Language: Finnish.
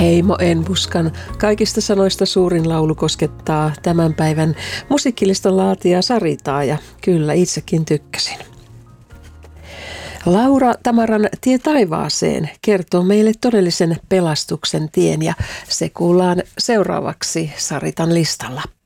Heimo Enbuskan kaikista sanoista suurin laulu koskettaa tämän päivän musiikkilistan laatija Saritaa ja kyllä itsekin tykkäsin. Laura Tamaran Tie taivaaseen kertoo meille todellisen pelastuksen tien ja se kuullaan seuraavaksi Saritan listalla.